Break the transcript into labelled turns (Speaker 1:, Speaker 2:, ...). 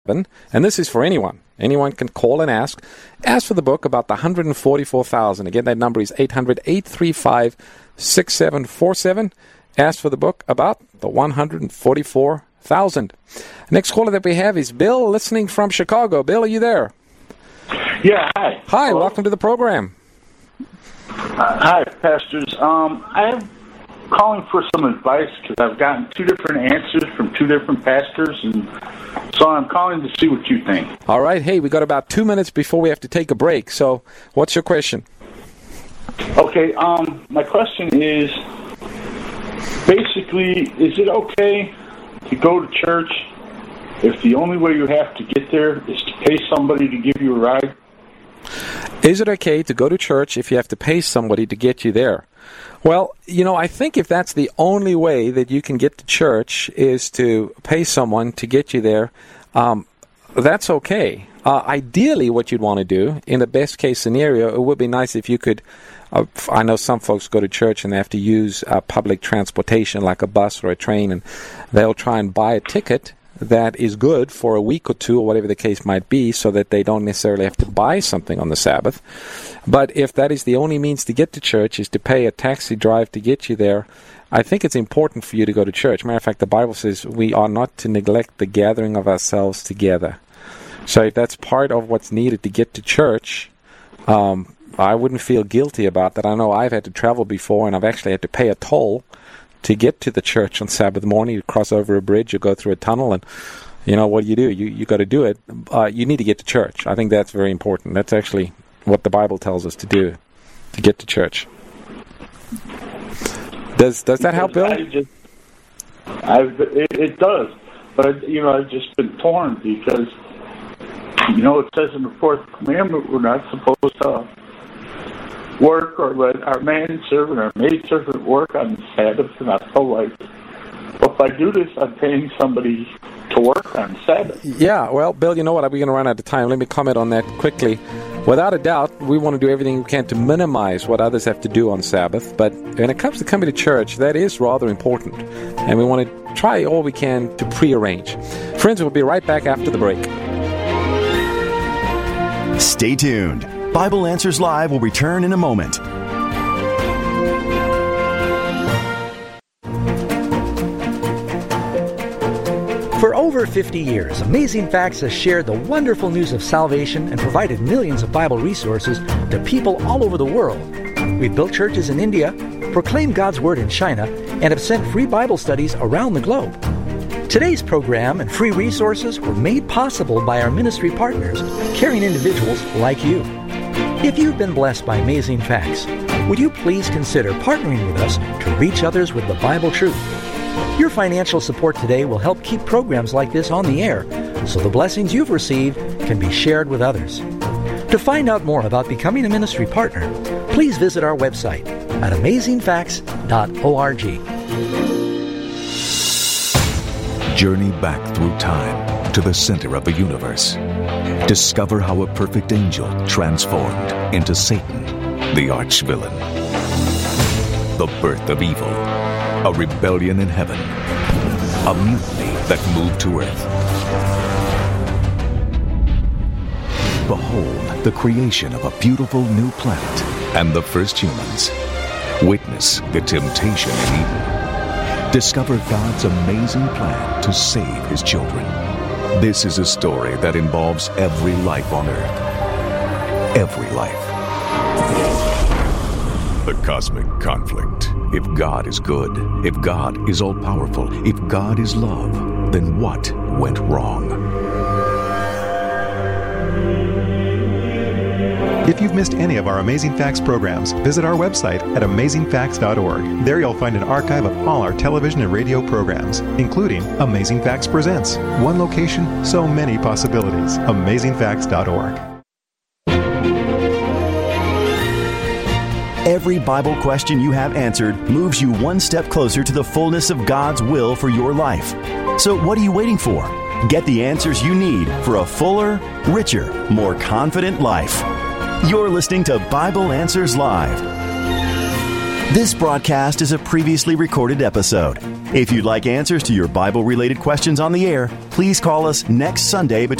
Speaker 1: And this is for anyone. Anyone can call and ask. Ask for the book about the 144,000. Again, that number is 800-835-6747. Ask for the book about the 144,000. Next caller that we have is Bill, listening from Chicago. Bill, are you there?
Speaker 2: Yeah, hi.
Speaker 1: Hi, hello. Welcome to the program.
Speaker 2: Hi, pastors. I'm calling for some advice because I've gotten two different answers from two different pastors, and so I'm calling to see what you think.
Speaker 1: All right. Hey, we got about 2 minutes before we have to take a break. So what's your question?
Speaker 2: Okay. My question is, basically, is it okay to go to church if the only way you have to get there is to pay somebody to give you a ride?
Speaker 1: Is it okay to go to church if you have to pay somebody to get you there? Well, I think if that's the only way that you can get to church is to pay someone to get you there, that's okay. Ideally, what you'd want to do, in the best case scenario, it would be nice if you could, I know some folks go to church and they have to use public transportation like a bus or a train, and they'll try and buy a ticket that is good for a week or two or whatever the case might be so that they don't necessarily have to buy something on the Sabbath. But if that is the only means to get to church is to pay a taxi drive to get you there, I think it's important for you to go to church. Matter of fact, the Bible says we are not to neglect the gathering of ourselves together. So if that's part of what's needed to get to church, I wouldn't feel guilty about that. I know I've had to travel before, and I've actually had to pay a toll to get to the church on Sabbath morning. You cross over a bridge, you go through a tunnel, and what do? You got to do it. You need to get to church. I think that's very important. That's actually what the Bible tells us to do, to get to church. Does that help, Bill?
Speaker 2: It does, but I've just been torn because it says in the fourth commandment we're not supposed to work or let our manservant or maidservant work on the Sabbath, and I feel like, well, if I do this, I'm paying somebody to work on Sabbath.
Speaker 1: Yeah, well, Bill, you know what? We're going to run out of time. Let me comment on that quickly. Without a doubt, we want to do everything we can to minimize what others have to do on Sabbath, but when it comes to coming to church, that is rather important, and we want to try all we can to prearrange. Friends, we'll be right back after the break.
Speaker 3: Stay tuned. Bible Answers Live will return in a moment.
Speaker 4: For over 50 years, Amazing Facts has shared the wonderful news of salvation and provided millions of Bible resources to people all over the world. We've built churches in India, proclaimed God's Word in China, and have sent free Bible studies around the globe. Today's program and free resources were made possible by our ministry partners, caring individuals like you. If you've been blessed by Amazing Facts, would you please consider partnering with us to reach others with the Bible truth? Your financial support today will help keep programs like this on the air, so the blessings you've received can be shared with others. To find out more about becoming a ministry partner, please visit our website at amazingfacts.org.
Speaker 5: Journey back through time to the center of the universe. Discover how a perfect angel transformed into Satan, the arch-villain. The birth of evil, a rebellion in heaven, a mutiny that moved to earth. Behold the creation of a beautiful new planet and the first humans. Witness the temptation in Eden. Discover God's amazing plan to save His children. This is a story that involves every life on earth. Every life. The cosmic conflict. If God is good, if God is all-powerful, if God is love, then what went wrong?
Speaker 6: If you've missed any of our Amazing Facts programs, visit our website at amazingfacts.org. There you'll find an archive of all our television and radio programs, including Amazing Facts Presents. One location, so many possibilities. amazingfacts.org.
Speaker 3: Every Bible question you have answered moves you one step closer to the fullness of God's will for your life. So what are you waiting for? Get the answers you need for a fuller, richer, more confident life. You're listening to Bible Answers Live. This broadcast is a previously recorded episode. If you'd like answers to your Bible-related questions on the air, please call us next Sunday between